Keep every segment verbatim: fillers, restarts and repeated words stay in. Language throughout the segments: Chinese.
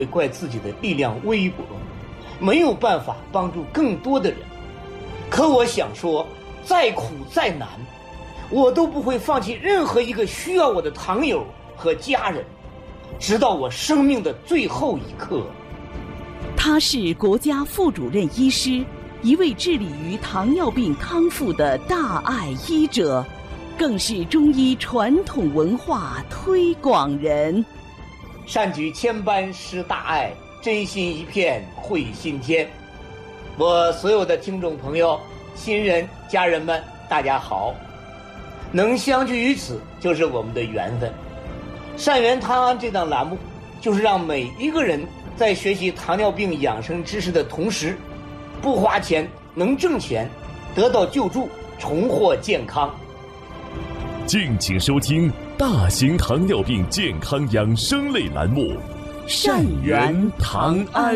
怪自己的力量微薄，没有办法帮助更多的人。可我想说，再苦再难，我都不会放弃任何一个需要我的糖友和家人，直到我生命的最后一刻。 他是国家副主任医师，一位致力于糖尿病康复的大爱医者，更是中医传统文化推广人。 善举千般施大爱，真心一片会心天。我所有的听众朋友、亲人、家人们，大家好！能相聚于此，就是我们的缘分。善缘堂安这档栏目，就是让每一个人在学习糖尿病养生知识的同时，不花钱能挣钱，得到救助，重获健康。 敬请收听大型糖尿病健康养生类栏目《善缘堂安》。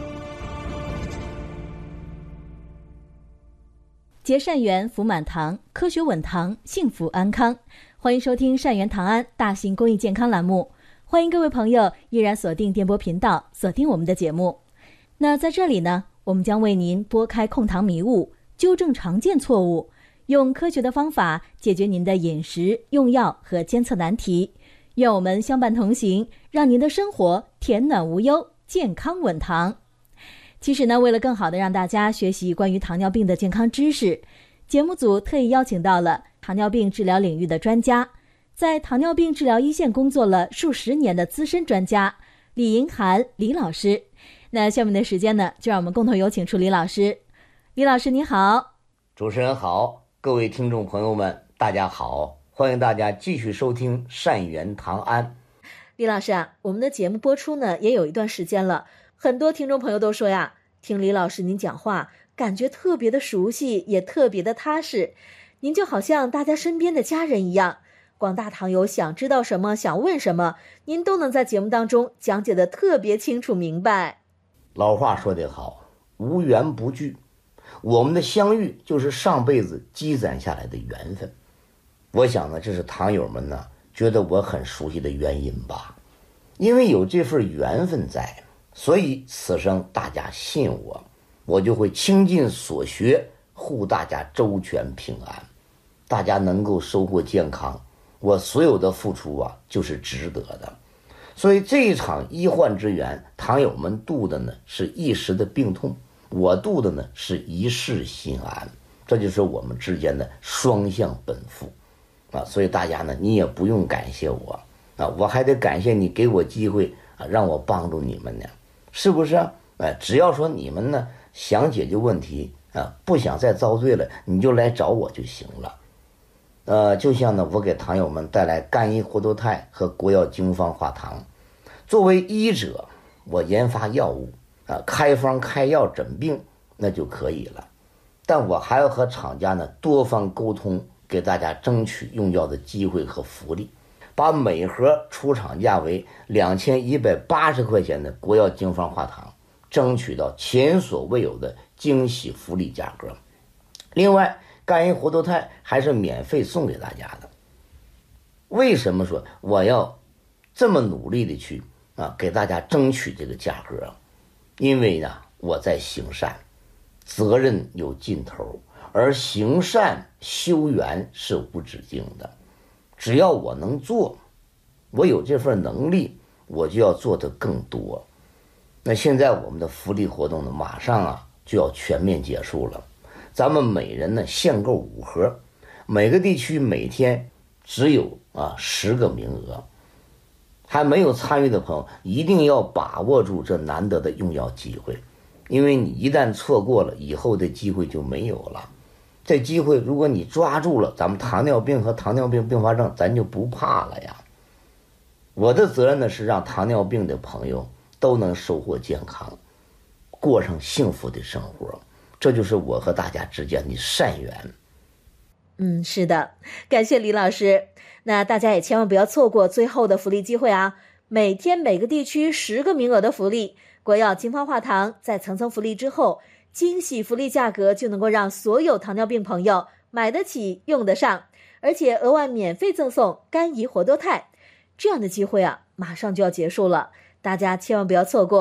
结善缘，福满堂，科学稳堂，幸福安康。欢迎收听善缘堂安大型公益健康栏目。欢迎各位朋友依然锁定电波频道，锁定我们的节目。那在这里呢，我们将为您拨开控糖迷雾，纠正常见错误，用科学的方法解决您的饮食、用药和监测难题。愿我们相伴同行，让您的生活甜暖无忧，健康稳堂。其实呢，为了更好的让大家学习关于糖尿病的健康知识，节目组特意邀请到了糖尿病治疗领域的专家，在糖尿病治疗一线工作了数十年的资深专家李银涵李老师。那下面的时间呢，就让我们共同有请出李老师。李老师你好。 主持人好，各位听众朋友们大家好，欢迎大家继续收听善缘堂安。 李老师啊，我们的节目播出呢也有一段时间了，很多听众朋友都说呀，听李老师您讲话感觉特别的熟悉，也特别的踏实，您就好像大家身边的家人一样，广大糖友想知道什么想问什么，您都能在节目当中讲解得特别清楚明白。 老话说得好，无缘不聚，我们的相遇就是上辈子积攒下来的缘分。我想呢，这是糖友们呢觉得我很熟悉的原因吧。因为有这份缘分在，所以此生大家信我，我就会倾尽所学，护大家周全平安，大家能够收获健康，我所有的付出啊就是值得的。所以这一场医患之缘，糖友们度的呢是一时的病痛，我度的呢是一世心安，这就是我们之间的双向奔赴啊！所以大家呢，你也不用感谢我啊，我还得感谢你给我机会啊，让我帮助你们呢，是不是啊？哎，只要说你们呢想解决问题啊，不想再遭罪了，你就来找我就行了。呃，就像呢，我给糖友们带来干医活脱肽和国药精方化糖，作为医者，我研发药物啊，开方开药诊病那就可以了，但我还要和厂家呢多方沟通，给大家争取用药的机会和福利，把每盒出厂价为两千一百八十块钱的国药精方化糖争取到前所未有的惊喜福利价格。另外，干医活脱肽还是免费送给大家的。为什么说我要这么努力的去啊给大家争取这个价格？因为呢，我在行善，责任有尽头，而行善修缘是无止境的。只要我能做，我有这份能力，我就要做得更多。那现在我们的福利活动呢，马上啊就要全面结束了。咱们每人呢限购五盒，每个地区每天只有啊十个名额。还没有参与的朋友，一定要把握住这难得的用药机会，因为你一旦错过了，以后的机会就没有了。这机会如果你抓住了，咱们糖尿病和糖尿病并发症咱就不怕了呀。我的责任呢是让糖尿病的朋友都能收获健康，过上幸福的生活，这就是我和大家之间的善缘。 嗯，是的，感谢李老师。那大家也千万不要错过最后的福利机会啊！每天每个地区十个名额的福利，国药精方化糖在层层福利之后，惊喜福利价格就能够让所有糖尿病朋友买得起用得上，而且额外免费赠送干胰活脱肽。这样的机会啊，马上就要结束了， 大家千万不要错过。